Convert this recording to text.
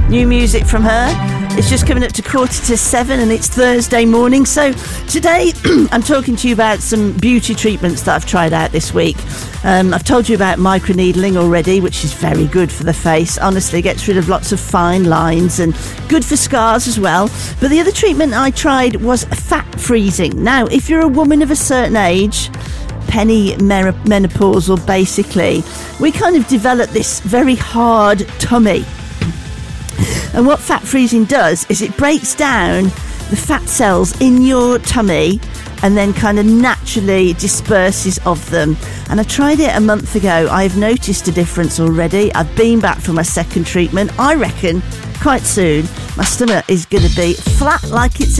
New music from her. It's just coming up to 6:45 and it's Thursday morning. So today I'm talking to you about some beauty treatments that I've tried out this week. I've told you about microneedling already, which is very good for the face. Honestly, gets rid of lots of fine lines and good for scars as well. But the other treatment I tried was fat freezing. Now, if you're a woman of a certain age, menopausal basically, we kind of develop this very hard tummy. And what fat freezing does is it breaks down the fat cells in your tummy and then kind of naturally disperses of them. And I tried it a month ago. I've noticed a difference already. I've been back for my second treatment. I reckon quite soon my stomach is going to be flat like it's